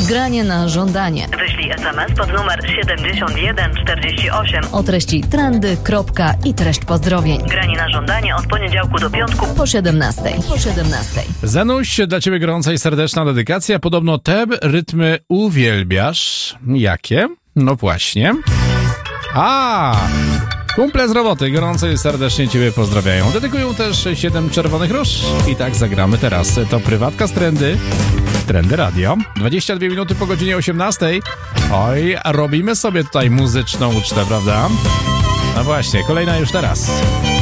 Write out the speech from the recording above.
Granie na żądanie. Wyślij SMS pod numer 7148 O treści trendy, kropka i treść pozdrowień. Granie na żądanie od poniedziałku do piątku Po 17:00. Po 17:00. Zenuś, dla ciebie gorąca i serdeczna dedykacja. Podobno te rytmy uwielbiasz. Jakie? No właśnie. Kumple z roboty gorąco i serdecznie ciebie pozdrawiają. Dedykują też 7 czerwonych róż. I tak zagramy teraz. To prywatka z Trendy. Trendy Radio. 22 minuty po godzinie 18:00. Oj, robimy sobie tutaj muzyczną ucztę, prawda? No właśnie, kolejna już teraz.